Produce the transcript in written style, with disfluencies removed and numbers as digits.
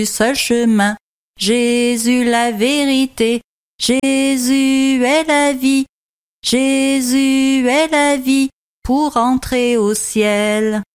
seul chemin. Jésus la vérité, Jésus est la vie, Jésus est la vie pour entrer au ciel.